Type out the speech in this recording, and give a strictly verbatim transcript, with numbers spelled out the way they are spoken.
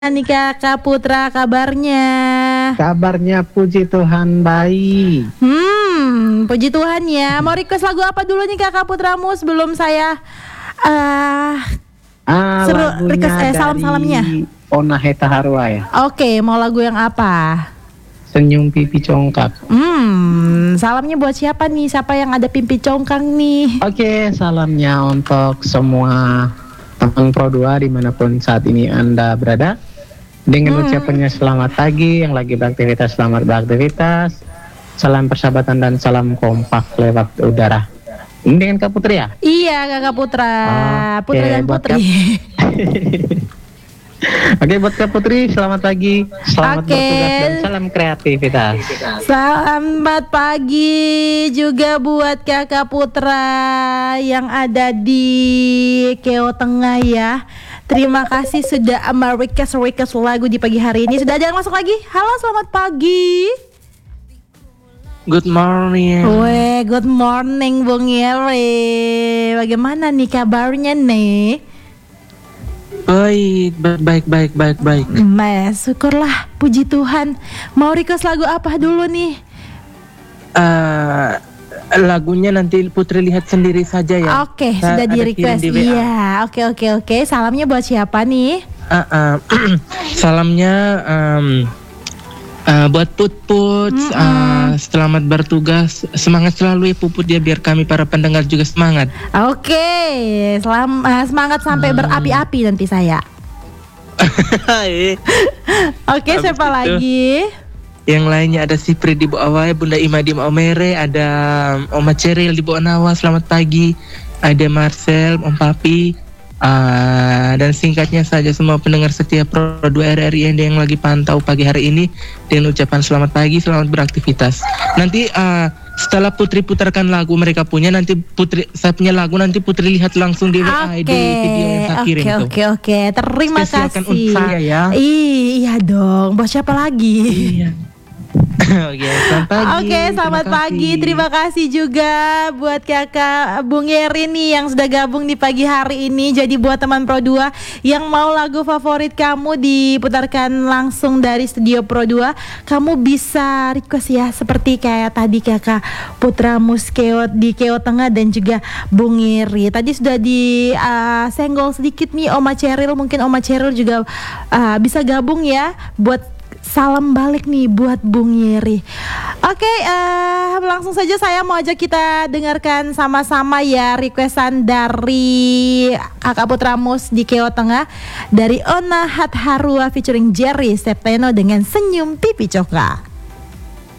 Nih Kakak Putra kabarnya? Kabarnya puji Tuhan baik. Hmm, puji Tuhan ya. Mau request lagu apa dulu nih Kakak Putramu sebelum saya uh, ah, seru lagunya request eh, salam-salamnya. Ona Heta Harua ya. Oke, mau lagu yang apa? Senyum pipi congkak. Hmm, salamnya buat siapa nih? Siapa yang ada pipi congkang nih? Oke, salamnya untuk semua teman Pro dua dimanapun saat ini Anda berada. Dengan Hmm. ucapannya selamat pagi, yang lagi beraktivitas selamat beraktivitas. Salam persahabatan dan salam kompak lewat udara. Ini dengan Kak Putri ya? Iya Kakak Putra, Oke, Putra dan buat Putri. Oke, buat Kak Putri selamat pagi, selamat Oke. bertugas dan salam kreativitas. Selamat pagi juga buat Kakak Putra yang ada di Keo Tengah ya. Terima kasih sudah request request lagu di pagi hari ini. Sudah ada yang masuk lagi? Halo, selamat pagi. Good morning. Weh, good morning Bung Yere. Bagaimana nih kabarnya nih? Baik, baik, baik, baik, baik. Mas, syukurlah, puji Tuhan. Mau request lagu apa dulu nih? Uh, lagunya nanti Putri lihat sendiri saja ya. Oke, Saya sudah ada di kirim request. di W A. Iya, oke oke oke. Salamnya buat siapa nih? Uh, uh, salamnya um, uh, buat Put-Put. Mm-mm. uh, Selamat bertugas. Semangat selalu ya Puput ya, biar kami para pendengar juga semangat. Oke, selam, uh, semangat sampai Hmm. berapi-api nanti saya. Oke, Habis siapa itu, lagi? Yang lainnya ada si Pri di Buawai, Bunda Ima di Omere, ada Oma Ceril di Buanawa, selamat pagi. Ada Marcel, Om Papi, uh, dan singkatnya saja semua pendengar setia Pro dua R R I yang lagi pantau pagi hari ini dengan ucapan selamat pagi, selamat beraktivitas. Nanti uh, setelah Putri putarkan lagu mereka punya, nanti Putri saya punya lagu, nanti Putri lihat langsung di W A Oke, di video yang saya kirim oke tuh. oke oke. Terima Spesialkan kasih. untuk saya ya. Iya dong. Buat siapa lagi? Iya. Oke, selamat pagi. Oke, selamat Terima pagi. kasih. Terima kasih juga buat Kakak Bung Yeri nih yang sudah gabung di pagi hari ini. Jadi buat teman Pro dua yang mau lagu favorit kamu diputarkan langsung dari studio Pro dua, kamu bisa request ya seperti kayak tadi Kakak Putra Muskeo di Keo Tengah dan juga Bung Yeri. Tadi sudah di uh, senggol sedikit nih Oma Ceril, mungkin Oma Ceril juga uh, bisa gabung ya buat salam balik nih buat Bung Yeri. Oke, uh, langsung saja saya mau ajak kita dengarkan sama-sama ya requestan dari Kakak Putra Mus di Keo Tengah dari Ona Heta Harua featuring Jerry Septeno dengan Senyum Pipi Congkak.